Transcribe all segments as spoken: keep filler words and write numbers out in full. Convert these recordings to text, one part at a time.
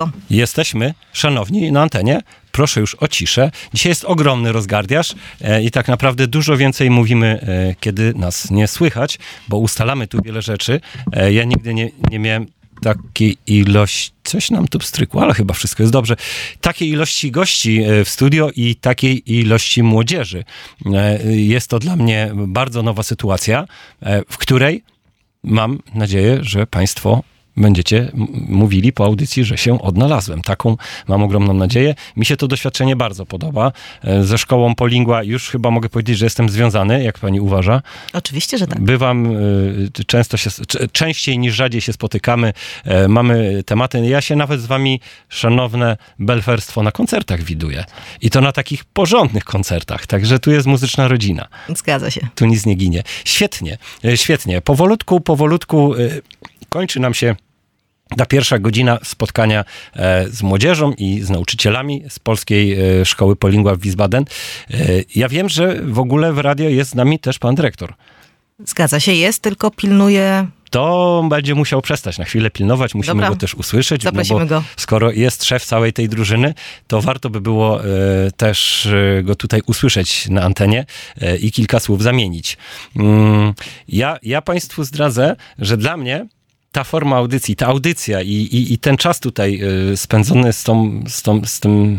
to. Jesteśmy, szanowni, na antenie. Proszę już o ciszę. Dzisiaj jest ogromny rozgardiaż e, i tak naprawdę dużo więcej mówimy, e, kiedy nas nie słychać, bo ustalamy tu wiele rzeczy. E, ja nigdy nie, nie miałem takiej ilości, coś nam tu pstrykło, ale chyba wszystko jest dobrze, takiej ilości gości w studio i takiej ilości młodzieży. Jest to dla mnie bardzo nowa sytuacja, w której mam nadzieję, że Państwo będziecie m- mówili po audycji, że się odnalazłem. Taką mam ogromną nadzieję. Mi się to doświadczenie bardzo podoba. E, Ze szkołą Polingua już chyba mogę powiedzieć, że jestem związany, jak pani uważa. Oczywiście, że tak. Bywam y, często się, c- częściej niż rzadziej się spotykamy, e, mamy tematy. Ja się nawet z wami, szanowne belferstwo, na koncertach widuję. I to na takich porządnych koncertach. Także tu jest muzyczna rodzina. Zgadza się. Tu nic nie ginie. Świetnie, e, świetnie. Powolutku, powolutku y, kończy nam się ta pierwsza godzina spotkania e, z młodzieżą i z nauczycielami z Polskiej e, Szkoły Polingua w Wiesbaden. E, ja wiem, że w ogóle w radio jest z nami też pan dyrektor. Zgadza się, jest, tylko pilnuje... To będzie musiał przestać na chwilę pilnować, musimy Dobra. go też usłyszeć. Zaprosimy no bo go. Skoro jest szef całej tej drużyny, to warto by było e, też e, go tutaj usłyszeć na antenie e, i kilka słów zamienić. Mm, ja, ja państwu zdradzę, że dla mnie ta forma audycji, ta audycja i, i, i ten czas tutaj y, spędzony z, tą, z, tą, z tym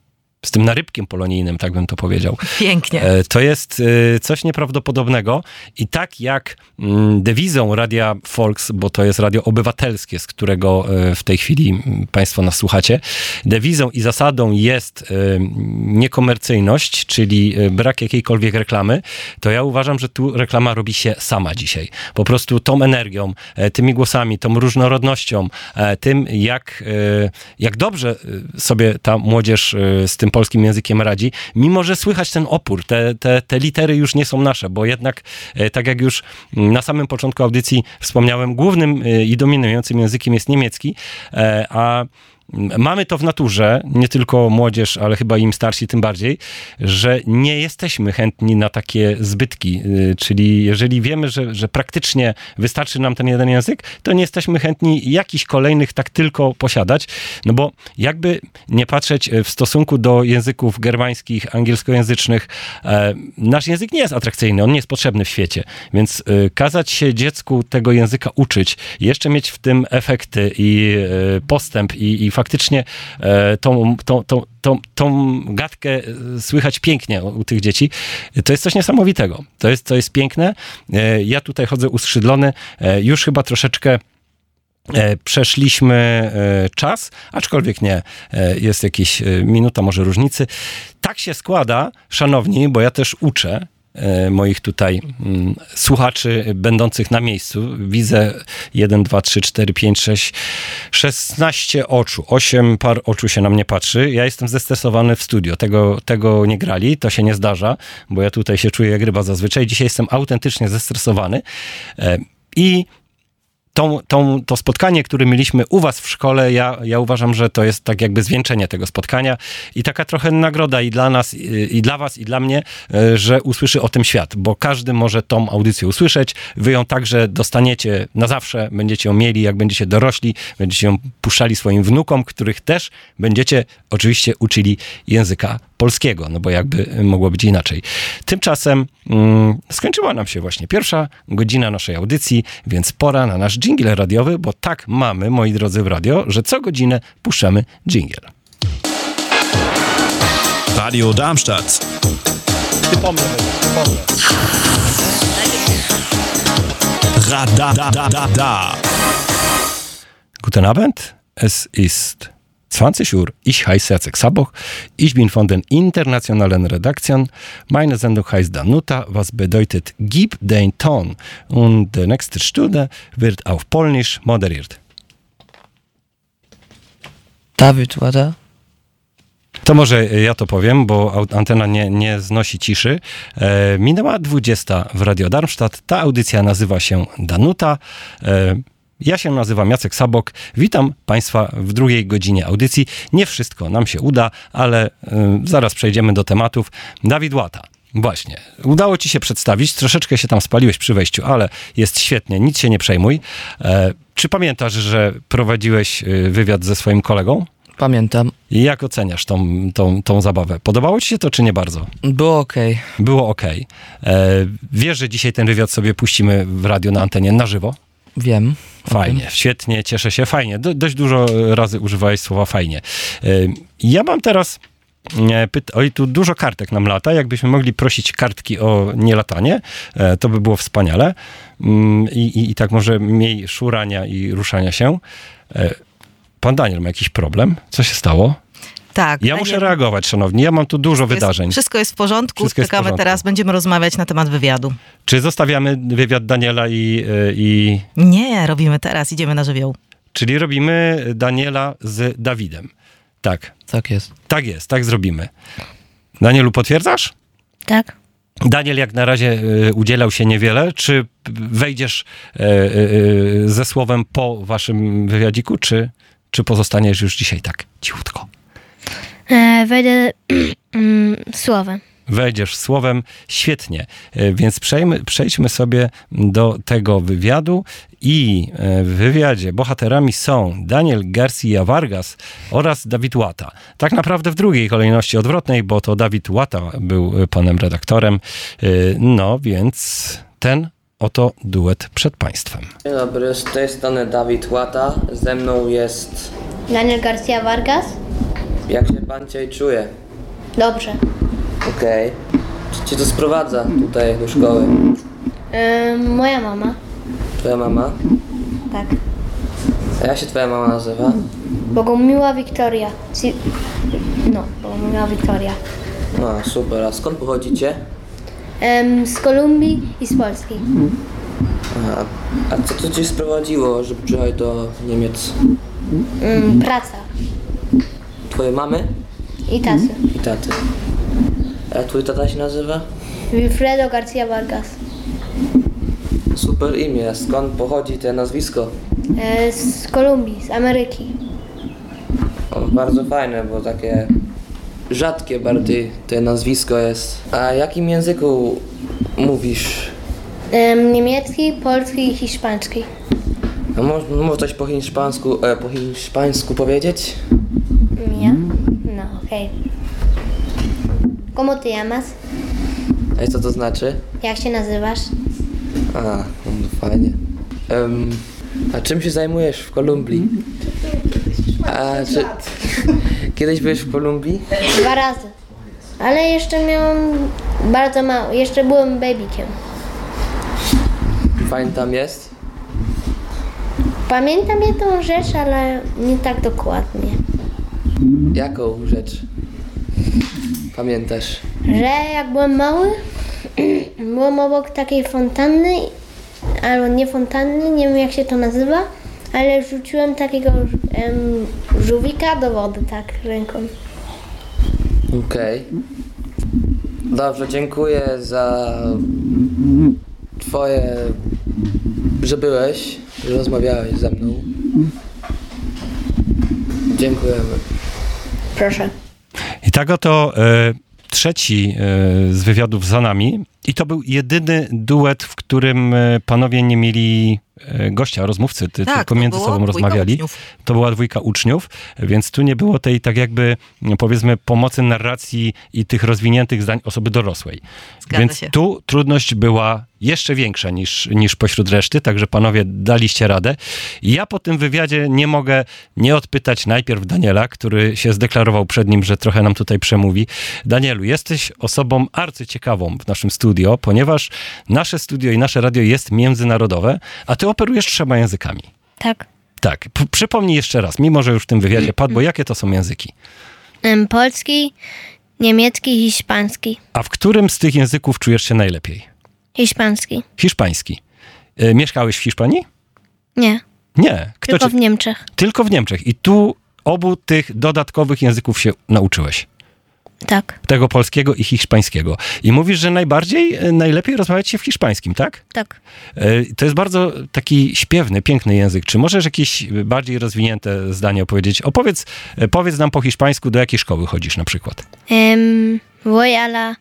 z tym narybkiem polonijnym, tak bym to powiedział. Pięknie. E, To jest e, coś nieprawdopodobnego i tak jak mm, dewizą Radia Folks, bo to jest radio obywatelskie, z którego e, w tej chwili m, państwo nas słuchacie, dewizą i zasadą jest e, niekomercyjność, czyli e, brak jakiejkolwiek reklamy, to ja uważam, że tu reklama robi się sama dzisiaj. Po prostu tą energią, e, tymi głosami, tą różnorodnością, e, tym jak, e, jak dobrze sobie ta młodzież e, z tym polskim językiem radzi, mimo że słychać ten opór, te, te, te litery już nie są nasze, bo jednak, e, tak jak już na samym początku audycji wspomniałem, głównym e, i dominującym językiem jest niemiecki, e, a mamy to w naturze, nie tylko młodzież, ale chyba im starsi tym bardziej, że nie jesteśmy chętni na takie zbytki. Czyli jeżeli wiemy, że, że praktycznie wystarczy nam ten jeden język, to nie jesteśmy chętni jakichś kolejnych tak tylko posiadać. No bo jakby nie patrzeć w stosunku do języków germańskich, angielskojęzycznych, nasz język nie jest atrakcyjny, on nie jest potrzebny w świecie. Więc kazać się dziecku tego języka uczyć, jeszcze mieć w tym efekty i postęp i, i faktycznie e, tą, tą, tą, tą, tą gadkę słychać pięknie u, u tych dzieci. To jest coś niesamowitego. To jest, to jest piękne. E, ja tutaj chodzę uskrzydlony. E, już chyba troszeczkę e, przeszliśmy e, czas, aczkolwiek nie. E, jest jakieś e, minuta może różnicy. Tak się składa, szanowni, bo ja też uczę moich tutaj mm, słuchaczy będących na miejscu. Widzę jeden, dwa, trzy, cztery, pięć, sześć, szesnaście oczu. osiem par oczu się na mnie patrzy. Ja jestem zestresowany w studio. Tego, tego nie grali, to się nie zdarza, bo ja tutaj się czuję jak ryba zazwyczaj. Dzisiaj jestem autentycznie zestresowany. E, I Tą, tą, to spotkanie, które mieliśmy u was w szkole, ja, ja uważam, że to jest tak jakby zwieńczenie tego spotkania i taka trochę nagroda i dla nas, i, i dla was, i dla mnie, że usłyszy o tym świat, bo każdy może tą audycję usłyszeć. Wy ją także dostaniecie na zawsze, będziecie ją mieli, jak będziecie dorośli, będziecie ją puszczali swoim wnukom, których też będziecie oczywiście uczyli języka polskiego, no bo jakby mogło być inaczej. Tymczasem mm, skończyła nam się właśnie pierwsza godzina naszej audycji, więc pora na nasz dżingiel radiowy, bo tak mamy, moi drodzy, w radio, że co godzinę puszczamy dżingiel. Radio Darmstadt. Typomnę, typomnę. Radadadada. Guten Abend, es ist zwanzig Uhr. Ich heiße Jacek Saboch. Ich bin von den internationalen Redaktion. Meine Sendung heißt Danuta, was bedeutet Gib den Ton. Und die nächste Stunde wird auf Polnisch moderiert. Dawid Łada. To może ja to powiem, bo antena nie, nie znosi ciszy. E, minęła dwudziesta w Radio Darmstadt. Ta audycja nazywa się Danuta. E, Ja się nazywam Jacek Sabok. Witam Państwa w drugiej godzinie audycji. Nie wszystko nam się uda, ale y, zaraz przejdziemy do tematów. Dawid Łata. Właśnie. Udało ci się przedstawić, troszeczkę się tam spaliłeś przy wejściu, ale jest świetnie, nic się nie przejmuj. E, czy pamiętasz, że prowadziłeś y, wywiad ze swoim kolegą? Pamiętam. I jak oceniasz tą, tą, tą zabawę? Podobało ci się to, czy nie bardzo? Było okej. Było okej. E, wiesz, że dzisiaj ten wywiad sobie puścimy w radio na antenie na żywo? Wiem. Fajnie, świetnie, cieszę się, fajnie. Do, dość dużo razy używałeś słowa fajnie. E, ja mam teraz... Nie, pyta- oj, tu dużo kartek nam lata. Jakbyśmy mogli prosić kartki o nielatanie, e, to by było wspaniale. Mm, i, i, I tak może mniej szurania i ruszania się. E, pan Daniel ma jakiś problem? Co się stało? Tak. Ja Daniel, muszę reagować, szanowni. Ja mam tu dużo jest, wydarzeń. Wszystko jest w porządku. Wszystko jest w Czekamy porządku. teraz, będziemy rozmawiać na temat wywiadu. Czy zostawiamy wywiad Daniela i, i... Nie, robimy teraz, idziemy na żywioł. Czyli robimy Daniela z Dawidem. Tak. Tak jest. Tak jest, tak zrobimy. Danielu, potwierdzasz? Tak. Daniel jak na razie y, udzielał się niewiele. Czy wejdziesz y, y, ze słowem po waszym wywiadziku, czy, czy pozostaniesz już dzisiaj tak cichutko? E, wejdę mm, słowem. Wejdziesz słowem, świetnie. Y, więc przejmy, przejdźmy sobie do tego wywiadu i y, w wywiadzie bohaterami są Daniel Garcia Vargas oraz Dawid Łata. Tak naprawdę w drugiej kolejności odwrotnej, bo to Dawid Łata był y, panem redaktorem. Y, no więc ten oto duet przed państwem. Dzień dobry, z tej strony Dawid Łata, ze mną jest... Daniel Garcia Vargas. Jak się pan dzisiaj czuje? Dobrze. Okej. Co cię to sprowadza tutaj do szkoły? E, moja mama. Twoja mama? Tak. A jak się twoja mama nazywa? Bogumiła Wiktoria. Ci... No, Bogumiła Wiktoria. No, super. A skąd pochodzicie? Em, z Kolumbii i z Polski. A, a co to cię sprowadziło, żeby przyjechać do Niemiec? Em, praca. Twojej mamy I tacy. i taty. A jak twój tata się nazywa? Wilfredo Garcia Vargas. Super imię. Skąd pochodzi to nazwisko? E, z Kolumbii, z Ameryki. O, bardzo fajne, bo takie rzadkie bardziej to nazwisko jest. A w jakim języku mówisz? Em, niemiecki, polski i hiszpański. A możesz mo coś po hiszpańsku, e, po hiszpańsku powiedzieć? Ja? No, okej. ¿Cómo te llamas? A co to znaczy? Jak się nazywasz? A, no fajnie. Um, a czym się zajmujesz w Kolumbii? A czy... Kiedyś byłeś w Kolumbii? Dwa razy. Ale jeszcze miałam bardzo mało. Jeszcze byłem babykiem. Fajnie tam jest? Pamiętam jedną rzecz, ale nie tak dokładnie. Jaką rzecz? Pamiętasz? Że jak byłem mały, byłem obok takiej fontanny, albo nie fontanny, nie wiem jak się to nazywa, ale rzuciłem takiego em, żółwika do wody, tak, ręką. Okej. Dobrze, dziękuję za twoje, że byłeś, że rozmawiałeś ze mną. Dziękujemy. Proszę. I tak oto e, trzeci e, z wywiadów za nami. I to był jedyny duet, w którym e, panowie nie mieli e, gościa, rozmówcy, ty, Tak, tylko to między było sobą dwójka rozmawiali. uczniów. To była dwójka uczniów, więc tu nie było tej tak jakby, no, powiedzmy, pomocy narracji i tych rozwiniętych zdań osoby dorosłej. Zgadza Więc się. tu trudność była jeszcze większa niż, niż pośród reszty, także panowie daliście radę. I ja po tym wywiadzie nie mogę nie odpytać najpierw Daniela, który się zdeklarował przed nim, że trochę nam tutaj przemówi. Danielu, jesteś osobą arcyciekawą w naszym studio, ponieważ nasze studio i nasze radio jest międzynarodowe, a ty operujesz trzema językami. Tak. Tak, p- przypomnij jeszcze raz, mimo że już w tym wywiadzie padło, jakie to są języki? Em, polski, niemiecki, hiszpański. A w którym z tych języków czujesz się najlepiej? Hiszpański. Hiszpański. E, mieszkałeś w Hiszpanii? Nie, Nie. Kto tylko ci... w Niemczech. Tylko w Niemczech. I tu obu tych dodatkowych języków się nauczyłeś. Tak, Tego polskiego i hiszpańskiego. I mówisz, że najbardziej, e, najlepiej rozmawiać się w hiszpańskim, tak? tak. E, To jest bardzo taki śpiewny, piękny język. Czy możesz jakieś bardziej rozwinięte zdanie opowiedzieć? Opowiedz, e, powiedz nam po hiszpańsku, do jakiej szkoły chodzisz na przykład. Em, voy a la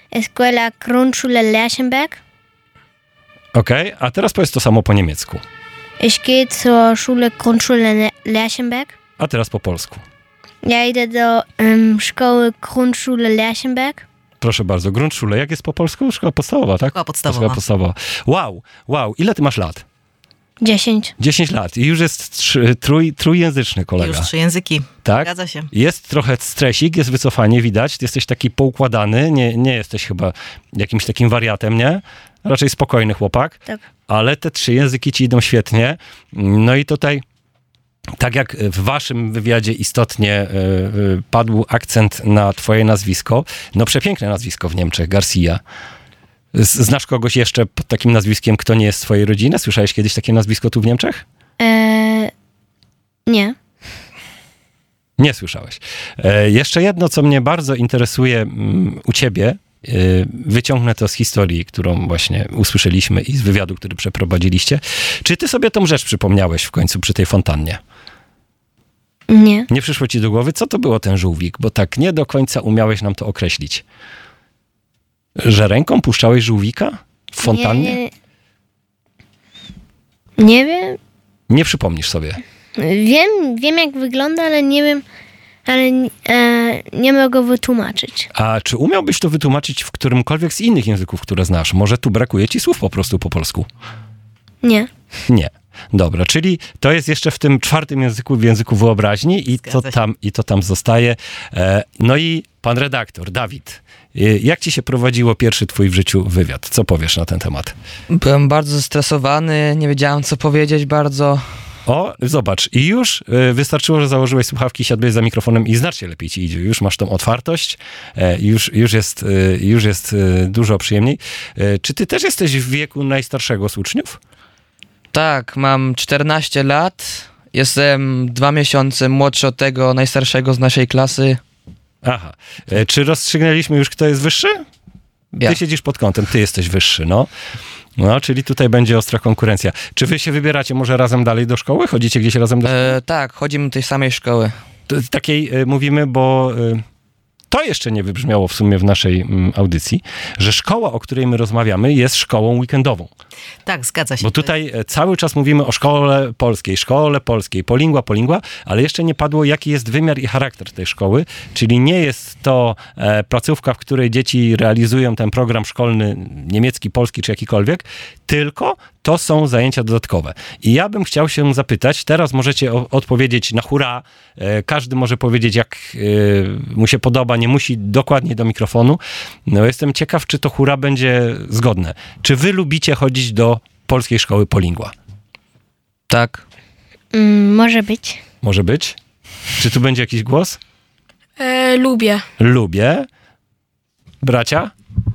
Escuela Grundschule Lerchenberg. Okej, a teraz powiedz to samo po niemiecku. Ich gehe zur Schule Grundschule Le- Lerchenberg. A teraz po polsku. Ja idę do um, szkoły Grundschule Lerchenberg. Proszę bardzo, Grundschule, jak jest po polsku? Szkoła podstawowa, tak? Szkoła podstawowa. Szkoła podstawowa. Wow, wow, ile ty masz lat? Dziesięć. dziesięć lat i już jest trzy, trój, trójjęzyczny kolega. Już trzy języki. Tak? Zgadza się. Jest trochę stresik, jest wycofanie, widać. Jesteś taki poukładany, nie, nie jesteś chyba jakimś takim wariatem, nie? Raczej spokojny chłopak. Tak. Ale te trzy języki ci idą świetnie. No i tutaj, tak jak w waszym wywiadzie istotnie y, y, padł akcent na twoje nazwisko, no przepiękne nazwisko w Niemczech, Garcia. Z- Znasz kogoś jeszcze pod takim nazwiskiem, kto nie jest z twojej rodziny? Słyszałeś kiedyś takie nazwisko tu w Niemczech? E, nie. Nie słyszałeś. E, jeszcze jedno, co mnie bardzo interesuje mm, u ciebie, e, wyciągnę to z historii, którą właśnie usłyszeliśmy i z wywiadu, który przeprowadziliście. Czy ty sobie tą rzecz przypomniałeś w końcu przy tej fontannie? Nie. Nie przyszło ci do głowy, co to było ten żółwik? Bo tak nie do końca umiałeś nam to określić. Że ręką puszczałeś żółwika w fontannie? Nie, Nie, nie wiem. nie przypomnisz sobie. Wiem, wiem jak wygląda, ale nie wiem, ale e, nie mogę go wytłumaczyć. A czy umiałbyś to wytłumaczyć w którymkolwiek z innych języków, które znasz? Może tu brakuje ci słów po prostu po polsku? Nie. Nie. Dobra, czyli to jest jeszcze w tym czwartym języku, w języku wyobraźni i to Zgadza się. tam, i to tam zostaje. E, no i pan redaktor, Dawid, e, jak ci się prowadziło pierwszy twój w życiu wywiad? Co powiesz na ten temat? Byłem bardzo zestresowany, nie wiedziałem co powiedzieć bardzo. O, zobacz, i już e, wystarczyło, że założyłeś słuchawki, siadłeś za mikrofonem i znacznie lepiej ci idzie. Już masz tą otwartość, e, już, już jest, e, już jest e, dużo przyjemniej. E, czy ty też jesteś w wieku najstarszego z uczniów? Tak, mam czternaście lat, jestem dwa miesiące młodszy od tego najstarszego z naszej klasy. Aha. E, czy rozstrzygnęliśmy już, kto jest wyższy? Ja. Ty siedzisz pod kątem, ty jesteś wyższy, no. No, czyli tutaj będzie ostra konkurencja. Czy wy się wybieracie może razem dalej do szkoły? Chodzicie gdzieś razem do szkoły? E, tak, chodzimy do tej samej szkoły. To takiej e, mówimy, bo e, to jeszcze nie wybrzmiało w sumie w naszej m, audycji, że szkoła, o której my rozmawiamy, jest szkołą weekendową. Tak, zgadza się. Bo tutaj e, cały czas mówimy o szkole polskiej, szkole polskiej, polingua, polingua, ale jeszcze nie padło, jaki jest wymiar i charakter tej szkoły, czyli nie jest to e, placówka, w której dzieci realizują ten program szkolny niemiecki, polski czy jakikolwiek, tylko to są zajęcia dodatkowe. I ja bym chciał się zapytać, teraz możecie o, odpowiedzieć na hura, e, każdy może powiedzieć, jak e, mu się podoba, nie musi dokładnie do mikrofonu. No jestem ciekaw, czy to hura będzie zgodne. Czy wy lubicie chodzić do polskiej szkoły polingua? Tak. Mm, może być. Może być? Czy tu będzie jakiś głos? E, lubię. Lubię. Bracia?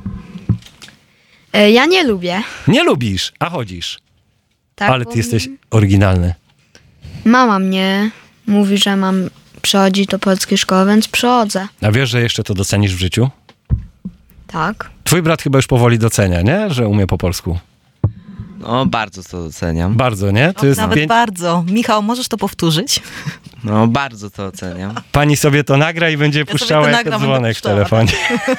E, ja nie lubię. Nie lubisz, a chodzisz. Tak, Ale bo ty jesteś oryginalny. Mama mnie mówi, że mam przychodzić do polskiej szkoły, więc przychodzę. A wiesz, że jeszcze to docenisz w życiu? Tak. Twój brat chyba już powoli docenia, nie? Że umie po polsku. No, bardzo to doceniam. Bardzo, nie? To O, jest nawet pięć... bardzo. Michał, możesz to powtórzyć? No, bardzo to oceniam. Pani sobie to nagra i będzie sobie puszczała to jako nagram, będę dzwonek w puszczała, telefonie.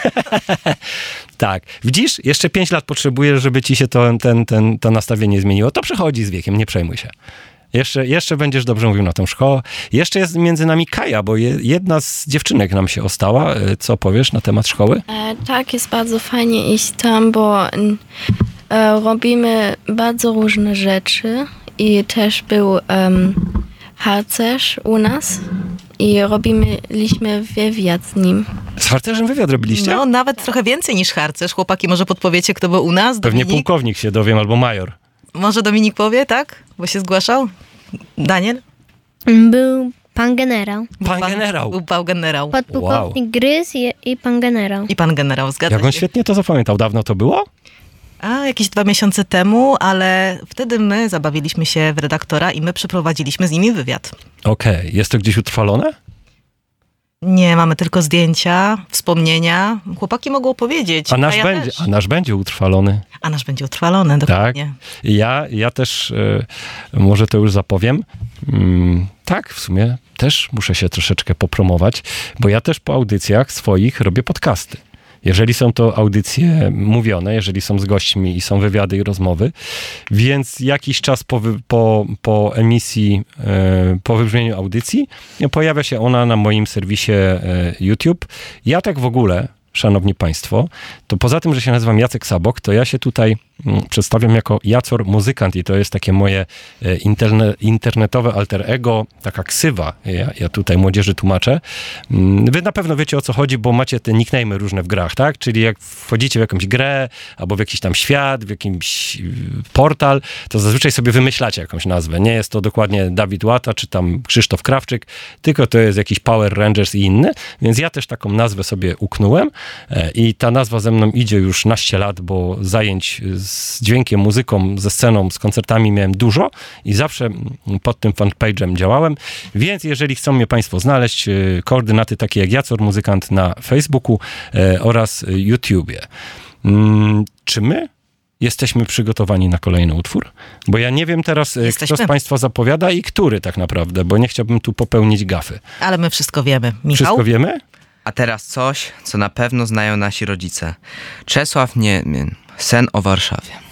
Tak. Widzisz? Jeszcze pięć lat potrzebujesz, żeby ci się to, ten, ten, to nastawienie zmieniło. To przychodzi z wiekiem, nie przejmuj się. Jeszcze, jeszcze będziesz dobrze mówił na tą szkołę. Jeszcze jest między nami Kaja, bo je, jedna z dziewczynek nam się ostała. Co powiesz na temat szkoły? E, tak, jest bardzo fajnie iść tam, bo e, robimy bardzo różne rzeczy i też był um, harcerz u nas i robiliśmy wywiad z nim. Z harcerzem wywiad robiliście? No, nawet trochę więcej niż harcerz. Chłopaki, może podpowiecie, kto był u nas? Pewnie Dominik? pułkownik się dowiem, albo major. Może Dominik powie, tak? Bo się zgłaszał? Daniel? Był pan generał. Pan generał. Był pan generał. Podpułkownik Gryz i, i pan generał. I pan generał, zgadza Jak on się. świetnie to zapamiętał. Dawno to było? A, jakieś dwa miesiące temu, ale wtedy my zabawiliśmy się w redaktora i my przeprowadziliśmy z nimi wywiad. Okej. Jest to gdzieś utrwalone? Nie, mamy tylko zdjęcia, wspomnienia. Chłopaki mogą powiedzieć. A nasz, ja będzie, też. a nasz będzie utrwalony. A nasz będzie utrwalony, dokładnie. Ja, ja też, y, może to już zapowiem, mm, tak, w sumie też muszę się troszeczkę popromować, bo ja też po audycjach swoich robię podcasty. jeżeli są to audycje mówione, jeżeli są z gośćmi i są wywiady i rozmowy, więc jakiś czas po, wy, po, po emisji, e, po wybrzmieniu audycji pojawia się ona na moim serwisie e, YouTube. Ja tak w ogóle, szanowni państwo, to poza tym, że się nazywam Jacek Sabok, to ja się tutaj mm, przedstawiam jako Jacor Muzykant i to jest takie moje e, interne, internetowe alter ego, taka ksywa, ja, ja tutaj młodzieży tłumaczę. Mm, wy na pewno wiecie, o co chodzi, bo macie te nickname'y różne w grach, tak? Czyli jak wchodzicie w jakąś grę, albo w jakiś tam świat, w jakiś portal, to zazwyczaj sobie wymyślacie jakąś nazwę. Nie jest to dokładnie Dawid Łata, czy tam Krzysztof Krawczyk, tylko to jest jakiś Power Rangers i inny, więc ja też taką nazwę sobie uknąłem. I ta nazwa ze mną idzie już naście lat, bo zajęć z dźwiękiem, muzyką, ze sceną, z koncertami miałem dużo i zawsze pod tym fanpage'em działałem, więc jeżeli chcą mnie państwo znaleźć, koordynaty takie jak Jacor Muzykant na Facebooku oraz YouTubie. Czy my jesteśmy przygotowani na kolejny utwór? Bo ja nie wiem teraz, Jesteśmy. kto z państwa zapowiada i który tak naprawdę, bo nie chciałbym tu popełnić gafy. Ale my wszystko wiemy. Michał? Wszystko wiemy? A teraz coś, co na pewno znają nasi rodzice. Czesław Niemień, Sen o Warszawie.